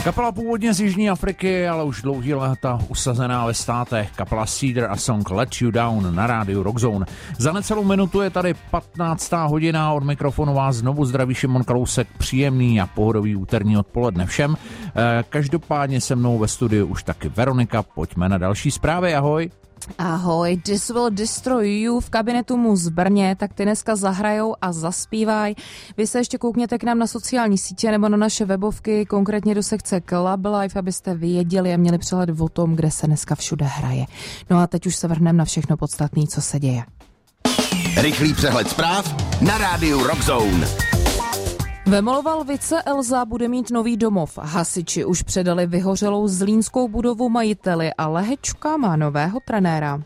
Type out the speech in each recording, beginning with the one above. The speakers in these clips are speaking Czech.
Kapela původně z Jižní Afriky, ale už dlouhý léta usazená ve státech. Kapela Cedar a song Let You Down na rádiu Rockzone. Za necelou minutu je tady 15. hodina, od mikrofonu vás znovu zdraví Šimon Kalousek. Příjemný a pohodový úterní odpoledne všem. Každopádně se mnou ve studiu už taky Veronika. Pojďme na další zprávy, ahoj. Ahoj, This Will Destroy You v kabinetu Mus v Brně, tak ty dneska zahrajou a zaspívaj. Vy se ještě koukněte k nám na sociální sítě nebo na naše webovky, konkrétně do sekce Club Life, abyste věděli a měli přehled o tom, kde se dneska všude hraje. No a teď už se vrhneme na všechno podstatné, co se děje. Rychlý přehled zpráv na rádiu Rockzone. Ve Molovalvice Elza bude mít nový domov. Hasiči už předali vyhořelou zlínskou budovu majiteli a Lehečka má nového trenéra.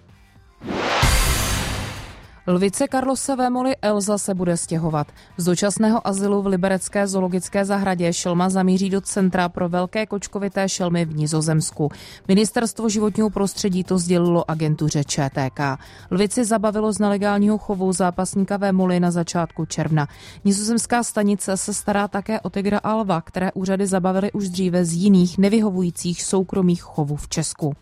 Lvice Karlose Vémoly Elza se bude stěhovat. Z dočasného azylu v liberecké zoologické zahradě šelma zamíří do centra pro velké kočkovité šelmy v Nizozemsku. Ministerstvo životního prostředí to sdělilo agentuře ČTK. Lvici zabavilo z nelegálního chovu zápasníka Vémoly na začátku června. Nizozemská stanice se stará také o tygra a lva, které úřady zabavily už dříve z jiných nevyhovujících soukromých chovů v Česku.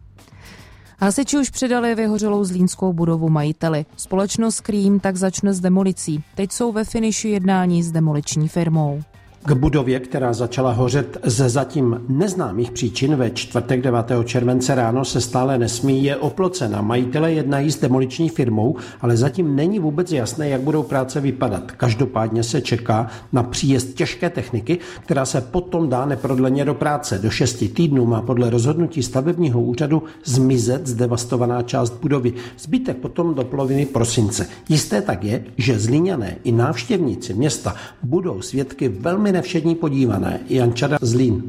Hasiči už předali vyhořelou zlínskou budovu majiteli. Společnost Cream tak začne s demolicí. Teď jsou ve finiši jednání s demoliční firmou. K budově, která začala hořet ze zatím neznámých příčin ve čtvrtek 9. července ráno, se stále nesmí, je oplocena. Majitele jednají s demoliční firmou, ale zatím není vůbec jasné, jak budou práce vypadat. Každopádně se čeká na příjezd těžké techniky, která se potom dá neprodleně do práce. Do 6 týdnů má podle rozhodnutí stavebního úřadu zmizet zdevastovaná část budovy. Zbytek potom do poloviny prosince. Jisté tak je, že Zlíňané i návštěvníci města budou svědky velmi nevšední podívané. Jan Čada, Zlín.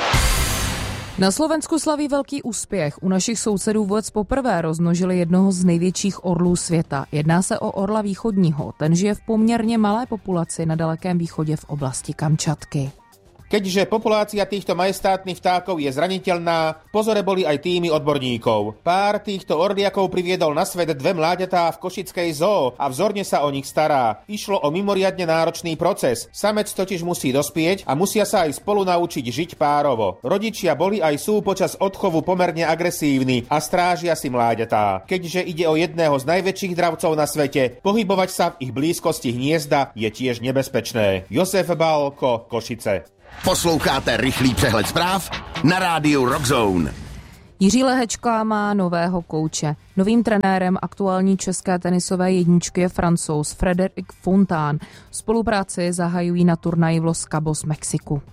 Na Slovensku slaví velký úspěch. U našich sousedů vůbec poprvé rozmnožili jednoho z největších orlů světa. Jedná se o orla východního. Ten žije v poměrně malé populaci na dalekém východě v oblasti Kamčatky. Keďže populácia týchto majestátnych vtákov je zraniteľná, v pozore boli aj týmy odborníkov. Pár týchto orliakov priviedol na svet 2 mláďatá v košickej zoo a vzorne sa o nich stará. Išlo o mimoriadne náročný proces. Samec totiž musí dospieť a musia sa aj spolu naučiť žiť párovo. Rodičia boli aj sú počas odchovu pomerne agresívni a strážia si mláďatá. Keďže ide o jedného z najväčších dravcov na svete, pohybovať sa v ich blízkosti hniezda je tiež nebezpečné. Josef Balko, Košice. Posloucháte rychlý přehled zpráv na rádiu Rockzone. Jiří Lehečka má nového kouče. Novým trenérem aktuální české tenisové jedničky je Francouz Frédéric Fontán. Spolupráci zahajují na turnaji v Los Cabos, Mexiku.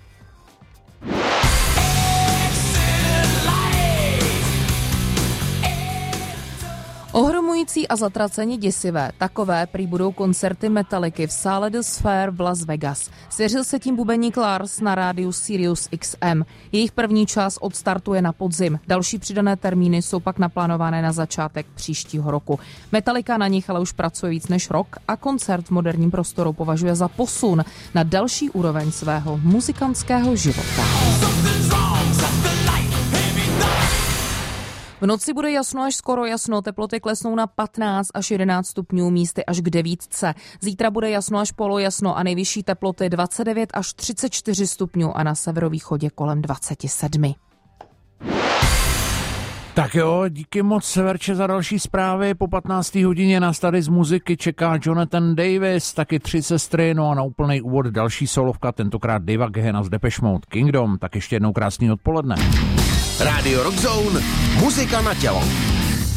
Ohromující a zatraceně děsivé, takové prý budou koncerty Metallicy v sále The Sphere v Las Vegas. Svěřil se tím bubeník Lars na rádiu Sirius XM. Jejich první část odstartuje na podzim. Další přidané termíny jsou pak naplánované na začátek příštího roku. Metallica na nich ale už pracuje víc než rok a koncert v moderním prostoru považuje za posun na další úroveň svého muzikantského života. V noci bude jasno až skoro jasno, teploty klesnou na 15 až 11 stupňů, místy až k 9. Zítra bude jasno až polojasno a nejvyšší teploty 29 až 34 stupňů a na severovýchodě kolem 27. Tak jo, díky moc Severče za další zprávy. Po 15. hodině nás tady z muziky čeká Jonathan Davis, taky 3 sestry, no a na úplnej úvod další solovka, tentokrát Davea Gehena z Depeche Mode Kingdom. Tak ještě jednou krásný odpoledne. Rádio Rockzone, muzika na tělo.